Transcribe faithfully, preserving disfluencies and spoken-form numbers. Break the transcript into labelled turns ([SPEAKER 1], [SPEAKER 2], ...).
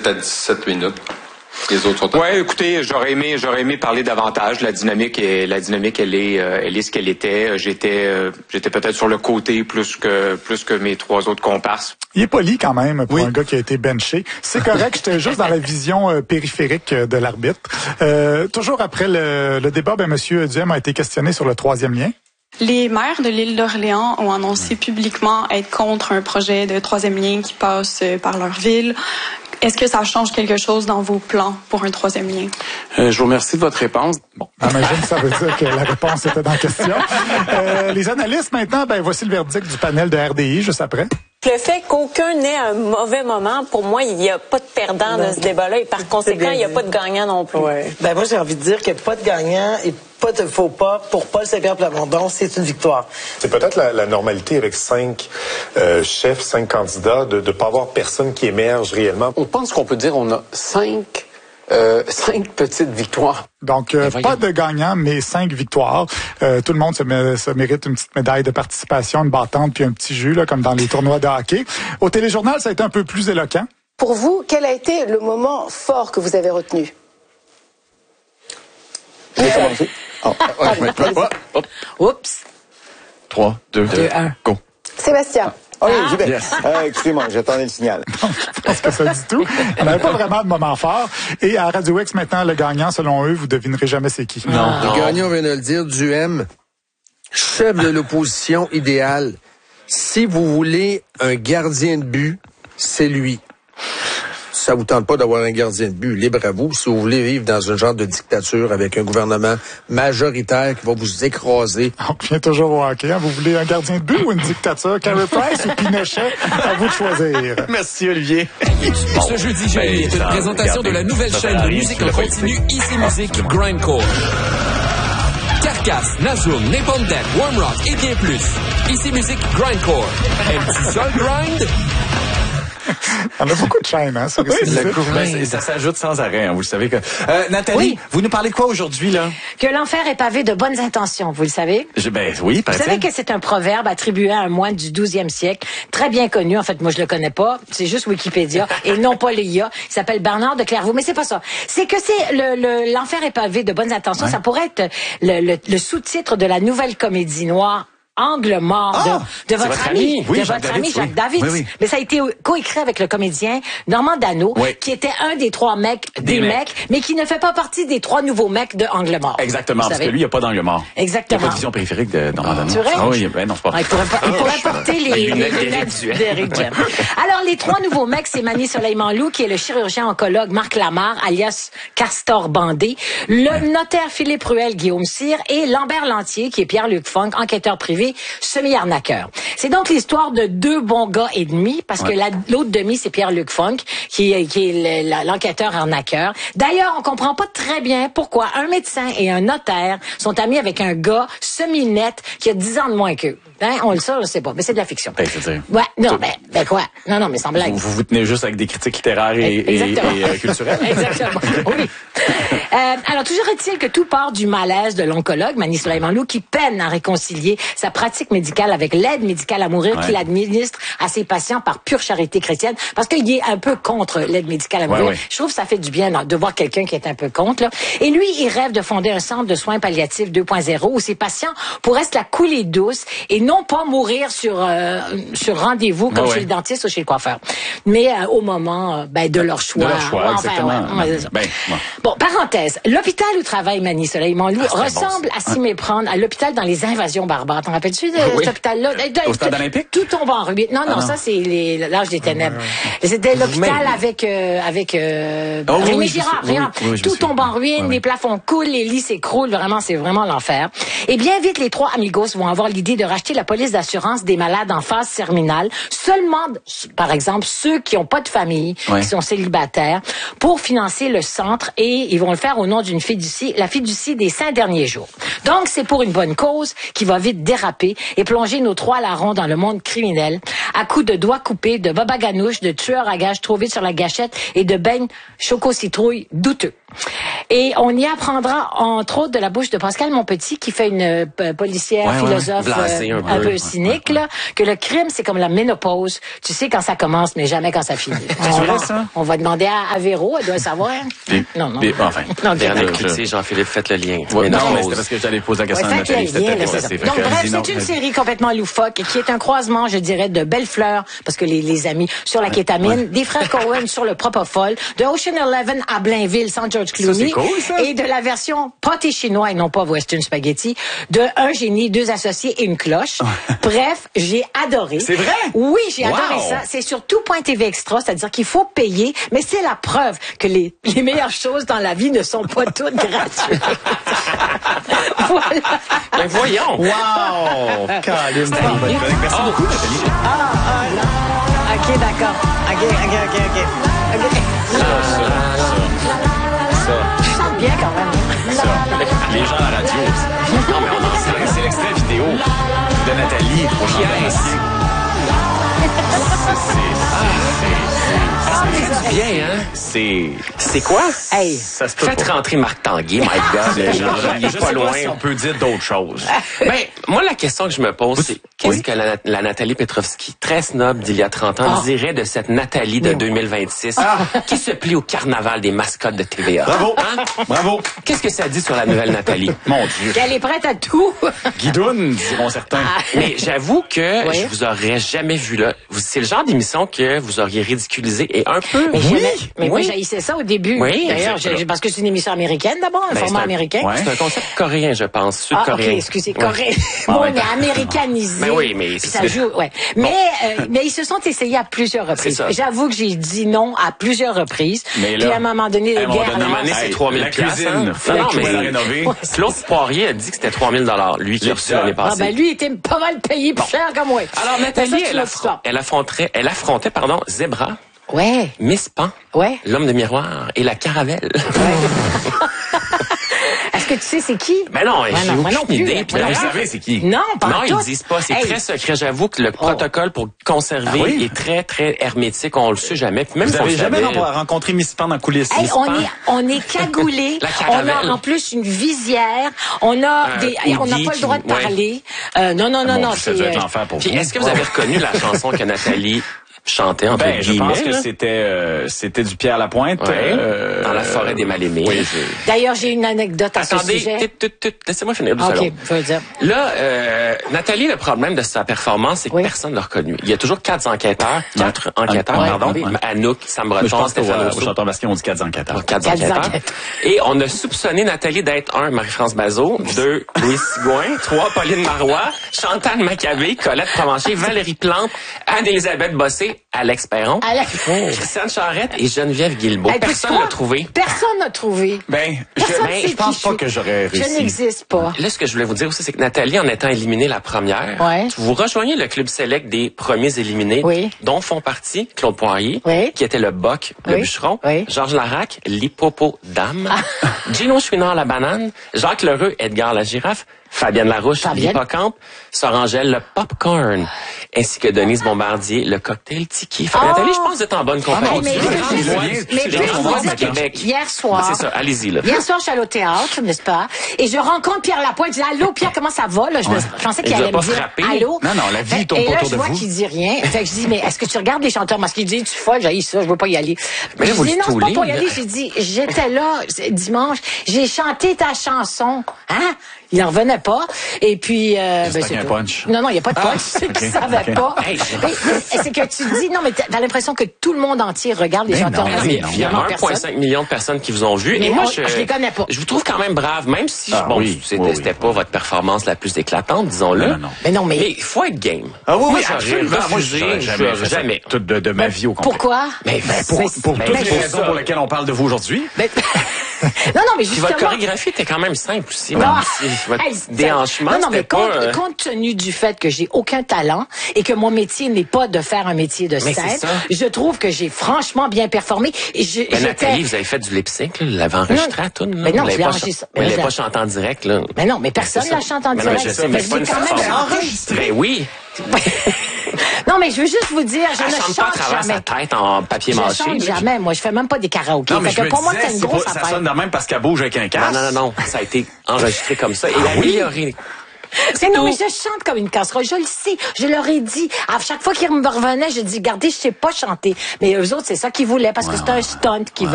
[SPEAKER 1] à dix-sept minutes. Les autres sont.
[SPEAKER 2] Ouais, écoutez, j'aurais aimé, j'aurais aimé parler davantage. La dynamique, est, la dynamique, elle est, euh, elle est ce qu'elle était. J'étais, euh, j'étais peut-être sur le côté plus que, plus que mes trois autres comparses.
[SPEAKER 3] Il est poli quand même pour
[SPEAKER 2] oui.
[SPEAKER 3] un gars qui a été benché. C'est correct, j'étais juste dans la vision euh, périphérique de l'arbitre. Euh, toujours après le, le débat, ben Monsieur Duhem a été questionné sur le troisième lien.
[SPEAKER 4] Les maires de l'île d'Orléans ont annoncé publiquement être contre un projet de troisième lien qui passe par leur ville. Est-ce que ça change quelque chose dans vos plans pour un troisième lien?
[SPEAKER 5] Euh, je vous remercie de votre réponse.
[SPEAKER 3] Bon, j'imagine que ça veut dire que la réponse était dans la question. Euh, les analystes, maintenant, ben voici le verdict du panel de R D I, juste après.
[SPEAKER 6] Le fait qu'aucun n'ait un mauvais moment, pour moi, il n'y a pas de perdant dans ce débat-là et par conséquent, il n'y a pas de gagnant non plus.
[SPEAKER 7] Ouais. Ben moi, j'ai envie de dire que pas de gagnant et pas de faux pas pour Paul Saint-Pierre Plamondon, c'est une victoire.
[SPEAKER 8] C'est peut-être la, la normalité avec cinq euh, chefs, cinq candidats, de ne pas avoir personne qui émerge réellement.
[SPEAKER 5] On pense qu'on peut dire qu'on a cinq... Euh, cinq petites victoires.
[SPEAKER 3] Donc, euh, pas de gagnant, mais cinq victoires. Euh, tout le monde se, mé- se mérite une petite médaille de participation, une battante puis un petit jus, là, comme dans les tournois de hockey. Au téléjournal, ça a été un peu plus éloquent.
[SPEAKER 9] Pour vous, quel a été le moment fort que vous avez retenu?
[SPEAKER 10] Je vais commencer. Oh.
[SPEAKER 9] Ah,
[SPEAKER 10] oh.
[SPEAKER 9] Oups.
[SPEAKER 10] trois, deux, un, go.
[SPEAKER 9] Sébastien.
[SPEAKER 10] Oh oui, j'y vais. Yes. Euh, excusez-moi, j'attendais le signal.
[SPEAKER 3] Je pense que ça dit tout. On n'avait pas vraiment de moment fort. Et à Radio X, maintenant, le gagnant, selon eux, vous devinerez jamais c'est qui.
[SPEAKER 11] Non. non. Le gagnant, on vient de le dire, Duhem, chef de l'opposition idéale. Si vous voulez un gardien de but, c'est lui. Ça vous tente pas d'avoir un gardien de but, libre à vous. Si vous voulez vivre dans un genre de dictature avec un gouvernement majoritaire qui va vous écraser.
[SPEAKER 3] On revient toujours au hockey. Hein? Vous voulez un gardien de but ou une dictature? Carey Price ou Pinochet? À vous de choisir.
[SPEAKER 10] Merci, Olivier.
[SPEAKER 12] Ce jeudi, j'ai une présentation de la nouvelle chaîne de musique en continu Ici Musique Grindcore. Carcass, Nazroom, Napalm Death, Warm Rock et bien plus. Ici Musique Grindcore. Aimes-tu ça, le grind?
[SPEAKER 3] On a beaucoup de chaînes, hein? Ça,
[SPEAKER 10] oui, ben, ça s'ajoute sans arrêt, hein, vous le savez que. Euh, Nathalie, oui. Vous nous parlez de quoi aujourd'hui, là?
[SPEAKER 13] Que l'enfer est pavé de bonnes intentions, vous le savez?
[SPEAKER 10] Je, ben oui,
[SPEAKER 13] Vous savez que c'est un proverbe attribué à un moine du douzième siècle, très bien connu. En fait, moi, je le connais pas. C'est juste Wikipédia et non pas l'I A. Il s'appelle Bernard de Clairvaux. Mais c'est pas ça. C'est que c'est le, le l'enfer est pavé de bonnes intentions. Ouais. Ça pourrait être le, le, le sous-titre de la nouvelle comédie noire. Angle mort de, oh, de votre, votre ami,
[SPEAKER 10] oui,
[SPEAKER 13] de
[SPEAKER 10] Jacques
[SPEAKER 13] votre
[SPEAKER 10] David,
[SPEAKER 13] ami Jacques
[SPEAKER 10] oui.
[SPEAKER 13] David.
[SPEAKER 10] Oui, oui.
[SPEAKER 13] Mais ça a été coécrit avec le comédien Normand Dano, oui. qui était un des trois mecs des, des mecs, mecs, mais qui ne fait pas partie des trois nouveaux mecs de Angle mort.
[SPEAKER 10] Exactement, parce que lui, il n'y a pas d'angle mort.
[SPEAKER 13] Exactement.
[SPEAKER 10] Il n'y a pas de vision périphérique de Normand Dano.
[SPEAKER 13] C'est vrai?
[SPEAKER 10] Ah oui, ben non, c'est pas vrai.
[SPEAKER 13] Il pourrait, il pourrait porter les, les lunettes d'Éric Duhem. Alors, les trois nouveaux mecs, c'est Mani Soleil-Manlou, qui est le chirurgien oncologue Marc Lamarre, alias Castor Bandé, le ouais. notaire Philippe Ruel, Guillaume Cyr, et Lambert Lantier, qui est Pierre-Luc Funk, enquêteur privé, semi-arnaqueur. C'est donc l'histoire de deux bons gars et demi, parce ouais. que la, l'autre demi, c'est Pierre-Luc Funk, qui, qui est le, la, l'enquêteur arnaqueur. D'ailleurs, on comprend pas très bien pourquoi un médecin et un notaire sont amis avec un gars semi-net qui a dix ans de moins qu'eux. Hein? On le sait, je sais pas, mais c'est de la fiction.
[SPEAKER 10] Ben, c'est dire.
[SPEAKER 13] Ouais, non, ben, ben quoi? Non, non, mais sans blague.
[SPEAKER 10] Vous, vous vous tenez juste avec des critiques littéraires et, et, et, et euh, culturelles.
[SPEAKER 13] Exactement. Oui. Euh, alors, toujours est-il que tout part du malaise de l'oncologue, Mani Soleil-Manlou, qui peine à réconcilier sa pratique médicale avec l'aide médicale à mourir ouais. qu'il administre à ses patients par pure charité chrétienne, parce qu'il est un peu contre l'aide médicale à mourir. Ouais, ouais. Je trouve que ça fait du bien de voir quelqu'un qui est un peu contre. Là. Et lui, il rêve de fonder un centre de soins palliatifs deux point zéro où ses patients pourraient se la couler douce et non pas mourir sur euh, sur rendez-vous comme ouais, chez ouais. le dentiste ou chez le coiffeur, mais euh, au moment euh, ben, de leur choix.
[SPEAKER 10] De leur choix, enfin, exactement.
[SPEAKER 13] Ouais, ouais, ben, bon. bon, parenthèse. L'hôpital où travaille Mani Soleil-Manlou ah, ressemble bon, à s'y méprendre à l'hôpital dans les invasions barbares. T'en rappelles-tu de oui. cet hôpital-là?
[SPEAKER 10] Au stade olympique?
[SPEAKER 13] Tout tombe en ruine. Non, non, ah, non. ça, c'est les, l'âge des ténèbres. Ah, c'était l'hôpital mais... avec, euh, avec, euh, oh, Rémi oui, Girard. Oui, oui, oui, tout tombe en ruine, oui, oui. les plafonds coulent, les lits s'écroulent. Vraiment, c'est vraiment l'enfer. Et bien vite, les trois amigos vont avoir l'idée de racheter la police d'assurance des malades en phase terminale. Seulement, par exemple, ceux qui n'ont pas de famille, oui. qui sont célibataires, pour financer le centre et ils vont le faire au nom d'une fiducie, la fiducie des cinq derniers jours. Donc, c'est pour une bonne cause qui va vite déraper et plonger nos trois larrons dans le monde criminel à coups de doigts coupés, de babaganouches, de tueurs à gages trop vite sur la gâchette et de beignes choco-citrouille douteux. Et on y apprendra, entre autres, de la bouche de Pascal Monpetit, qui fait une euh, policière,
[SPEAKER 14] ouais,
[SPEAKER 13] philosophe
[SPEAKER 14] ouais. Blasé,
[SPEAKER 13] euh,
[SPEAKER 14] un peu,
[SPEAKER 13] un peu
[SPEAKER 14] ouais,
[SPEAKER 13] cynique, là, que le crime, c'est comme la ménopause. Tu sais quand ça commence, mais jamais quand ça finit. on,
[SPEAKER 10] vrai,
[SPEAKER 13] va,
[SPEAKER 10] ça?
[SPEAKER 13] on va demander à, à Véro, elle doit savoir.
[SPEAKER 10] Puis,
[SPEAKER 13] non, non.
[SPEAKER 10] puis, enfin.
[SPEAKER 13] Non,
[SPEAKER 14] Dernier
[SPEAKER 13] je...
[SPEAKER 14] critique, Jean-Philippe, faites le lien.
[SPEAKER 10] Ouais, non,
[SPEAKER 14] non,
[SPEAKER 10] mais c'était parce que j'allais poser la question
[SPEAKER 13] ouais,
[SPEAKER 10] à Nathalie.
[SPEAKER 13] Lien, là, c'est ça. Donc, bref, c'est une série complètement loufoque qui est un croisement, je dirais, de Belles Fleurs, parce que les, les amis, sur la kétamine, ouais. des frères Cohen sur le Propofol, de Ocean Eleven à Blainville sans George Clooney,
[SPEAKER 10] ça, cool, ça.
[SPEAKER 13] et de la version pâté chinois et non pas Western Spaghetti, de Un génie, deux associés et une cloche. Bref, j'ai adoré.
[SPEAKER 10] C'est vrai?
[SPEAKER 13] Oui, j'ai
[SPEAKER 10] wow.
[SPEAKER 13] adoré ça. C'est sur tout point T V Extra, c'est-à-dire qu'il faut payer, mais c'est la preuve que les, les meilleures choses dans la vie ne sont pas toutes gratuites. Voilà.
[SPEAKER 14] Mais voyons.
[SPEAKER 10] Wow! Caroline, merci beaucoup, Nathalie.
[SPEAKER 13] Ah, ah, non. OK, d'accord. OK, OK, OK, OK. OK.
[SPEAKER 10] Ça, ça, ça. Ça.
[SPEAKER 13] Je chante bien quand même.
[SPEAKER 10] Ça. Les gens à la radio. Non, mais on en sait. C'est l'extrait vidéo de Nathalie pour Jean-Baptiste.
[SPEAKER 14] C'est bien, hein?
[SPEAKER 10] C'est...
[SPEAKER 14] C'est quoi?
[SPEAKER 13] Hey.
[SPEAKER 14] Ça se peut Faites pas. Rentrer Marc Tanguay, my God.
[SPEAKER 10] Je sais pas loin. Si on peut dire d'autres choses.
[SPEAKER 14] Ben, moi, la question que je me pose, c'est qu'est-ce oui. que la, la Nathalie Petrovski, très snob d'il y a trente ans, oh. dirait de cette Nathalie de deux mille vingt-six ah. qui se plie au carnaval des mascottes de T V A?
[SPEAKER 10] Bravo! Hein? Bravo!
[SPEAKER 14] Qu'est-ce que ça dit sur la nouvelle Nathalie?
[SPEAKER 10] Mon Dieu!
[SPEAKER 13] Qu'elle est prête à tout!
[SPEAKER 10] Guidoune, diront certains.
[SPEAKER 14] Ah. Mais j'avoue que
[SPEAKER 13] oui.
[SPEAKER 14] je vous aurais jamais vu là. C'est le genre d'émission que vous auriez ridiculisé et un peu...
[SPEAKER 13] Mais,
[SPEAKER 14] oui.
[SPEAKER 13] mais
[SPEAKER 14] oui.
[SPEAKER 13] moi, j'haïssais ça au début.
[SPEAKER 14] Oui,
[SPEAKER 13] d'ailleurs, parce que c'est une émission américaine d'abord, un ben, format un, américain.
[SPEAKER 14] Ouais. C'est un concept coréen, je pense, sud-coréen.
[SPEAKER 13] Ah, ok, excusez, coréen. Bon, ouais. mais américanisé.
[SPEAKER 14] Ben oui, mais
[SPEAKER 13] ça c'est... joue, ouais. Bon. Mais, euh, mais ils se sont essayés à plusieurs reprises. J'avoue que j'ai dit non à plusieurs reprises. Mais là, puis à un moment donné, le guerre.
[SPEAKER 14] À un moment donné, c'est trois mille
[SPEAKER 10] dollars. La cuisine, faut
[SPEAKER 14] non,
[SPEAKER 10] mais
[SPEAKER 14] la rénover. Claude Poirier a dit que c'était trois mille dollars, lui qui a reçu l'année passée.
[SPEAKER 13] Ah, ben lui, il était pas mal payé plus cher que moi.
[SPEAKER 14] Alors, Nathalie, elle, affron- elle affrontait, elle affrontait, pardon, Zebra.
[SPEAKER 13] Ouais.
[SPEAKER 14] Miss Pan.
[SPEAKER 13] Ouais.
[SPEAKER 14] L'homme de miroir et la caravelle.
[SPEAKER 13] Ouais. Est-ce que tu sais c'est qui?
[SPEAKER 14] Ben non,
[SPEAKER 13] ouais,
[SPEAKER 14] j'ai
[SPEAKER 13] non,
[SPEAKER 14] aucune
[SPEAKER 13] non plus,
[SPEAKER 14] idée.
[SPEAKER 10] Puis vous savez c'est qui?
[SPEAKER 13] Non, pas
[SPEAKER 14] Non,
[SPEAKER 13] tout.
[SPEAKER 14] ils disent pas. C'est
[SPEAKER 13] hey.
[SPEAKER 14] très secret. J'avoue que le oh. protocole pour conserver ah oui? est très, très hermétique. On le sait jamais. Puis même
[SPEAKER 10] vous avez jamais
[SPEAKER 14] savait...
[SPEAKER 10] rencontré Miss Pan dans la coulisse?
[SPEAKER 13] Hey, on, est, on est cagoulés. On a en plus une visière. On a
[SPEAKER 14] euh,
[SPEAKER 13] des, on n'a pas le droit de parler. Ouais. Euh, non, non, non,
[SPEAKER 10] bon,
[SPEAKER 13] non.
[SPEAKER 10] Ça devait être l'enfer pour
[SPEAKER 14] Puis
[SPEAKER 10] vous.
[SPEAKER 14] Est-ce que vous avez reconnu la chanson que Nathalie chantait entre
[SPEAKER 10] ben,
[SPEAKER 14] guillemets?
[SPEAKER 10] Je pense que c'était euh, c'était du Pierre Lapointe.
[SPEAKER 14] Ouais,
[SPEAKER 10] euh,
[SPEAKER 14] dans la forêt des mal-aimés.
[SPEAKER 10] Oui,
[SPEAKER 13] d'ailleurs, j'ai une anecdote à
[SPEAKER 14] Attendez,
[SPEAKER 13] ce sujet.
[SPEAKER 14] Tut, tut, laissez-moi finir deux
[SPEAKER 13] okay,
[SPEAKER 14] secondes.
[SPEAKER 13] Je veux dire.
[SPEAKER 14] Là, euh, Nathalie, le problème de sa performance, c'est que oui. personne ne l'a reconnu. Il y a toujours quatre enquêteurs, quatre ouais. enquêteurs, ouais, pardon. Oui. Anouk, Sam Breton, Stéphane
[SPEAKER 10] Rousseau. Au Chanteur Masqué, on dit quatre enquêteurs.
[SPEAKER 14] Quatre, quatre enquêteurs. enquêteurs. Et on a soupçonné Nathalie d'être un, Marie-France Bazot, deux, Louis Sigouin, trois, Pauline Marois, Chantal Maccabé, Colette Provencher, Valérie Plante, Anne-Élisabeth Bossé, Alex Perron,
[SPEAKER 13] Alex...
[SPEAKER 14] Christiane Charrette et Geneviève Guilbeault.
[SPEAKER 13] Hey,
[SPEAKER 14] personne l'a trouvé.
[SPEAKER 13] Personne n'a trouvé.
[SPEAKER 10] Ben, je, ben, je pense pas que j'aurais réussi.
[SPEAKER 13] Je n'existe pas.
[SPEAKER 14] Là, ce que je voulais vous dire aussi, c'est que Nathalie, en étant éliminée la première,
[SPEAKER 13] ouais.
[SPEAKER 14] vous rejoignez le club select des premiers éliminés,
[SPEAKER 13] oui.
[SPEAKER 14] dont font partie Claude Poirier,
[SPEAKER 13] oui.
[SPEAKER 14] qui était le Boc, le
[SPEAKER 13] oui.
[SPEAKER 14] bûcheron,
[SPEAKER 13] oui.
[SPEAKER 14] Georges Larac, l'hippopotame, Gino Chouinard, la banane, Jacques Lheureux, Edgar la girafe, Fabienne Larouche, l'hippocampe, Sœur Angèle, le popcorn, ainsi que Denise Bombardier, le cocktail tiki.
[SPEAKER 13] Oh!
[SPEAKER 14] Nathalie, je pense que vous êtes en bonne compagnie.
[SPEAKER 13] Oh, mais mais hier soir,
[SPEAKER 14] c'est ça, allez-y là.
[SPEAKER 13] Hier soir, je suis allée au théâtre, n'est-ce pas? Et je rencontre Pierre Lapointe. Je dis allô, Pierre, comment ça va? Là, je, me, je pensais qu'il allait me dire allô.
[SPEAKER 10] Non, non, la vie tombe autour de vous. Et là, je vois qu'il
[SPEAKER 13] dit rien. Fait que je dis mais est-ce que tu regardes les chanteurs masqués? Il dit tu folle, j'ai ça, je veux pas y aller.
[SPEAKER 14] Mais
[SPEAKER 13] je
[SPEAKER 14] vous
[SPEAKER 13] dis non, c'est pas pour y
[SPEAKER 14] là.
[SPEAKER 13] aller. J'ai dit j'étais là dimanche, j'ai chanté ta chanson, hein? Il en revenait pas. Et puis, euh, ben,
[SPEAKER 10] c'est un punch.
[SPEAKER 13] Non, non, il n'y a pas de punch. Ah, c'est okay, qu'il savait okay. pas. Hey, mais, mais, c'est que tu dis, non, mais t'as l'impression que tout le monde entier regarde les chanteurs.
[SPEAKER 14] Il y a un virgule cinq million de personnes qui vous ont vu.
[SPEAKER 13] Mais
[SPEAKER 14] et
[SPEAKER 13] moi,
[SPEAKER 14] moi,
[SPEAKER 13] je, je les connais pas.
[SPEAKER 14] Je vous trouve quand même brave, même si,
[SPEAKER 10] ah,
[SPEAKER 14] bon,
[SPEAKER 10] oui,
[SPEAKER 14] c'était,
[SPEAKER 10] oui,
[SPEAKER 14] c'était
[SPEAKER 10] oui,
[SPEAKER 14] pas
[SPEAKER 10] oui.
[SPEAKER 14] votre performance la plus éclatante, disons-le.
[SPEAKER 10] Non, non.
[SPEAKER 13] Mais non, mais.
[SPEAKER 14] Mais il faut être game.
[SPEAKER 10] Ah oui,
[SPEAKER 14] moi,
[SPEAKER 10] oui, absolument. Moi, je n'aurais jamais, fait jamais. Ça, de, de ma vie au complet.
[SPEAKER 13] Pourquoi?
[SPEAKER 10] Mais, mais pour, pour, pour toutes les raisons pour lesquelles on parle de vous aujourd'hui.
[SPEAKER 13] Non, non, mais justement.
[SPEAKER 14] Votre chorégraphie était quand même simple aussi.
[SPEAKER 13] Non.
[SPEAKER 14] Votre déhanchement,
[SPEAKER 13] non, non, mais
[SPEAKER 14] pas,
[SPEAKER 13] compte,
[SPEAKER 14] euh...
[SPEAKER 13] compte tenu du fait que j'ai aucun talent et que mon métier n'est pas de faire un métier de
[SPEAKER 14] mais
[SPEAKER 13] scène, je trouve que j'ai franchement bien performé. Et je,
[SPEAKER 14] mais Nathalie, vous avez fait du lip-sync, vous l'avez enregistré à tout.
[SPEAKER 13] Mais non, vous l'avez pas, ch...
[SPEAKER 14] ch... pas chanté en direct. Là.
[SPEAKER 13] Mais non, mais personne ne la chante en
[SPEAKER 14] mais
[SPEAKER 13] direct.
[SPEAKER 14] Non, mais je sais, mais
[SPEAKER 13] c'est quand même
[SPEAKER 14] enregistré. Oui.
[SPEAKER 13] Non, mais je veux juste vous dire, je
[SPEAKER 14] Elle
[SPEAKER 13] ne
[SPEAKER 14] chante
[SPEAKER 13] chante
[SPEAKER 14] pas à travers
[SPEAKER 13] jamais.
[SPEAKER 14] sa tête en papier
[SPEAKER 13] Je
[SPEAKER 14] mâché.
[SPEAKER 13] chante jamais. Moi, je fais même pas des karaokés.
[SPEAKER 10] Non, mais
[SPEAKER 13] Fait
[SPEAKER 10] je
[SPEAKER 13] que
[SPEAKER 10] me
[SPEAKER 13] pour moi,
[SPEAKER 10] disais,
[SPEAKER 13] c'est une
[SPEAKER 10] c'est
[SPEAKER 13] grosse
[SPEAKER 10] pas- ça
[SPEAKER 13] affaire.
[SPEAKER 10] sonne de même parce qu'elle bouge avec un casque.
[SPEAKER 14] Non, non, non, non. Ça a été enregistré comme ça et
[SPEAKER 10] Ah oui?
[SPEAKER 14] amélioré.
[SPEAKER 13] C'est non, mais je chante comme une casserole. Je le sais. Je leur ai dit. À chaque fois qu'ils me revenaient, je dis, regardez, je sais pas chanter. Mais eux autres, c'est ça qu'ils voulaient parce que c'est un stunt qu'ils veulent.